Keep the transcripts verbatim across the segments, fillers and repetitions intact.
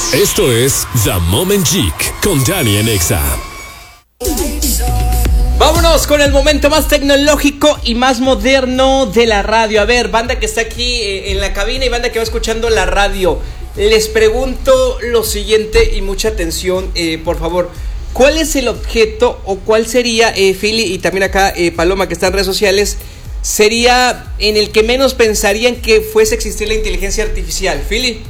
Esto es The Moment Geek con Dani en Exa. Vámonos con el momento más tecnológico y más moderno de la radio. A ver, banda que está aquí eh, en la cabina y banda que va escuchando la radio, les pregunto lo siguiente y mucha atención, eh, por favor. ¿Cuál es el objeto o cuál sería, eh, Philly y también acá eh, Paloma que está en redes sociales, sería en el que menos pensarían que fuese a existir la inteligencia artificial? Philly.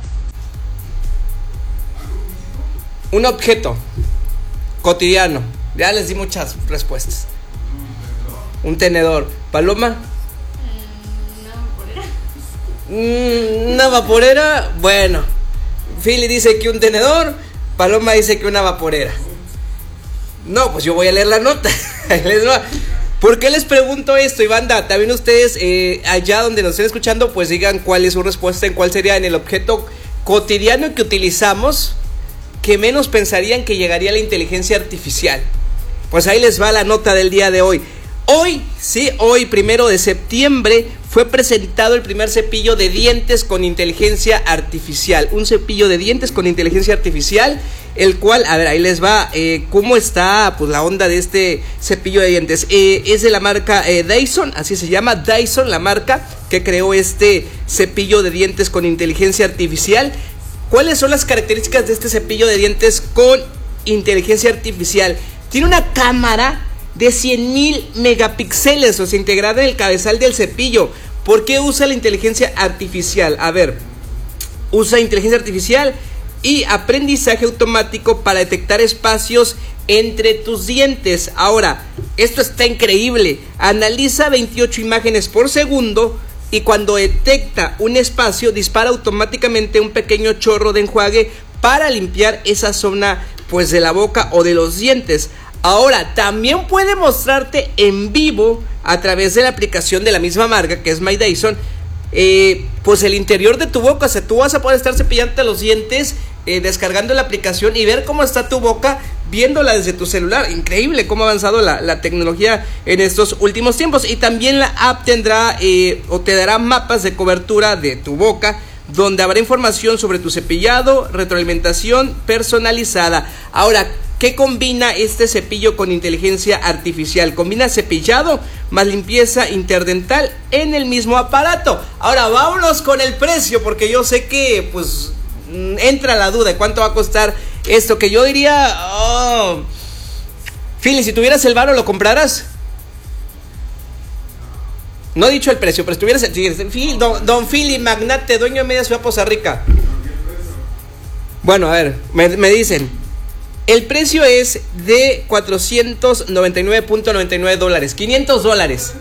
Un objeto cotidiano. Ya les di muchas respuestas. Un tenedor. Paloma. Mm, una vaporera. Bueno, Philly dice que un tenedor. Paloma dice que una vaporera. No, pues yo voy a leer la nota. ¿Por qué les pregunto esto? Y banda, también ustedes eh, allá donde nos estén escuchando, pues digan cuál es su respuesta, en cuál sería en el objeto cotidiano que utilizamos que menos pensarían que llegaría la inteligencia artificial. Pues ahí les va la nota del día de hoy. Hoy, sí, hoy, primero de septiembre, fue presentado el primer cepillo de dientes con inteligencia artificial. Un cepillo de dientes con inteligencia artificial, el cual, a ver, ahí les va, eh, cómo está pues la onda de este cepillo de dientes. Eh, es de la marca eh, Dyson, así se llama, Dyson, la marca que creó este cepillo de dientes con inteligencia artificial. ¿Cuáles son las características de este cepillo de dientes con inteligencia artificial? Tiene una cámara de cien mil megapíxeles, o sea, integrada en el cabezal del cepillo. ¿Por qué usa la inteligencia artificial? A ver, usa inteligencia artificial y aprendizaje automático para detectar espacios entre tus dientes. Ahora, esto está increíble. Analiza veintiocho imágenes por segundo y cuando detecta un espacio, dispara automáticamente un pequeño chorro de enjuague para limpiar esa zona pues de la boca o de los dientes. Ahora, también puede mostrarte en vivo a través de la aplicación de la misma marca, que es My Dyson, eh, pues el interior de tu boca. O sea, tú vas a poder estar cepillándote los dientes, eh, descargando la aplicación y ver cómo está tu boca, viéndola desde tu celular. Increíble cómo ha avanzado la, la tecnología en estos últimos tiempos. Y también la app tendrá eh, o te dará mapas de cobertura de tu boca, donde habrá información sobre tu cepillado, retroalimentación personalizada. Ahora, ¿qué combina este cepillo con inteligencia artificial? Combina cepillado más limpieza interdental en el mismo aparato. Ahora vámonos con el precio, porque yo sé que pues entra la duda de cuánto va a costar esto, que yo diría, oh, Philly, si tuvieras el varo, ¿lo comprarás? No he dicho el precio, pero si tuvieras el... Don, don Philly, magnate, dueño de media ciudad Poza Rica. Bueno, a ver, me, me dicen... El precio es de cuatrocientos noventa y nueve punto noventa y nueve dólares, quinientos dólares.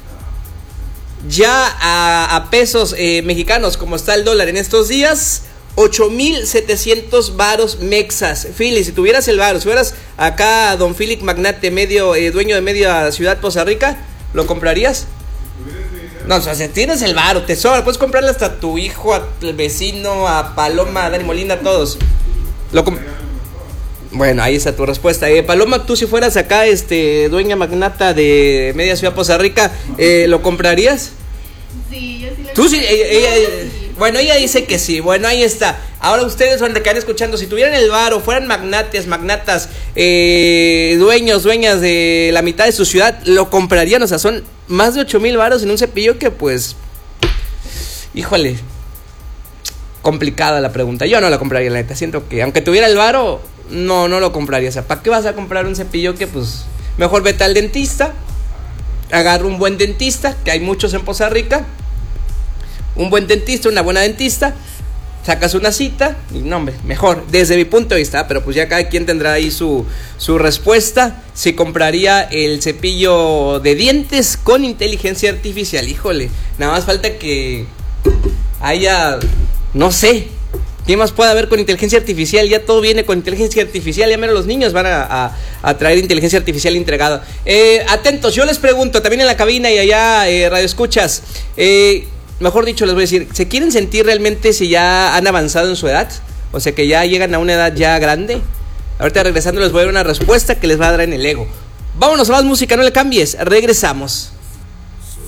Ya a, a pesos eh, mexicanos, como está el dólar en estos días, ocho mil setecientos varos mexas. Philly, si tuvieras el varo, si fueras acá don Philly Magnate, medio eh, dueño de media ciudad Poza Rica, ¿lo comprarías? No, o sea, si tienes el varo, te sobra, puedes comprarle hasta a tu hijo, al vecino, a Paloma, a Dani Molina, a todos. Lo comp- Bueno, ahí está tu respuesta. Eh, Paloma, tú si fueras acá, este, dueña magnata de media ciudad Poza Rica, eh, ¿lo comprarías? Sí, yo sí lo Tú sí, ella, ella, ella, bueno, ella dice que sí. Bueno, ahí está. Ahora ustedes donde quedan escuchando, si tuvieran el varo, fueran magnates, magnatas, eh, dueños, dueñas de la mitad de su ciudad, ¿lo comprarían? O sea, son más de ocho mil varos en un cepillo que pues, híjole, complicada la pregunta. Yo no la compraría, la neta. Siento que aunque tuviera el varo, no, no lo compraría. O sea, ¿para qué vas a comprar un cepillo que pues mejor vete al dentista? Agarra un buen dentista, que hay muchos en Poza Rica. Un buen dentista, una buena dentista. Sacas una cita y no, hombre, mejor, desde mi punto de vista. Pero pues ya cada quien tendrá ahí su, su respuesta. Si compraría el cepillo de dientes con inteligencia artificial. Híjole, nada más falta que haya, no sé, ¿qué más puede haber con inteligencia artificial? Ya todo viene con inteligencia artificial. Ya menos los niños van a, a, a traer inteligencia artificial entregada. Eh, atentos, yo les pregunto, también en la cabina y allá, eh, radio escuchas. Eh, mejor dicho, les voy a decir, ¿se quieren sentir realmente si ya han avanzado en su edad? O sea, que ya llegan a una edad ya grande. Ahorita regresando les voy a dar una respuesta que les va a dar en el ego. Vámonos a más música, no le cambies. Regresamos.